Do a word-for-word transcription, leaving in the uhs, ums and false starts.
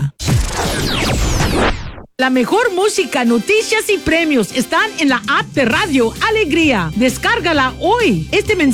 Alegría. La mejor música, noticias y premios están en la app de Radio Alegría. Descárgala hoy. Este mensaje